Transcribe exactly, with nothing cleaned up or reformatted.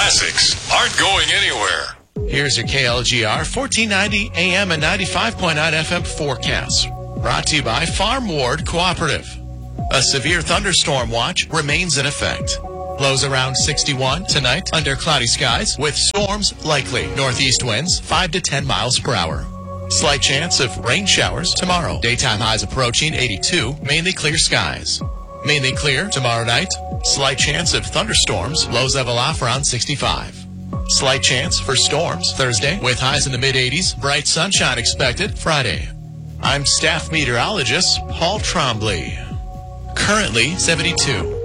classics aren't going anywhere. Here's your K L G R fourteen ninety A M and ninety-five point nine F M forecast. Brought to you by Farm Ward Cooperative. A severe thunderstorm watch remains in effect. Lows around sixty-one tonight under cloudy skies with storms likely. Northeast winds five to ten miles per hour. Slight chance of rain showers tomorrow. Daytime highs approaching eighty-two, mainly clear skies. Mainly clear tomorrow night. Slight chance of thunderstorms. Lows level off around sixty-five. Slight chance for storms Thursday with highs in the mid eighties. Bright sunshine expected Friday. I'm staff meteorologist Paul Trombley. Currently seventy-two.